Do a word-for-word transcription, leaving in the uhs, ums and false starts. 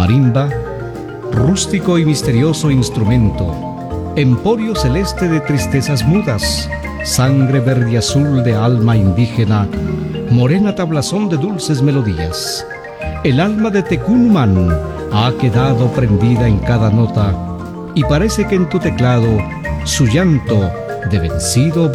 Marimba, rústico y misterioso instrumento, emporio celeste de tristezas mudas, sangre verde y azul de alma indígena, morena tablazón de dulces melodías. El alma de Tecún ha quedado prendida en cada nota y parece que en tu teclado su llanto de vencido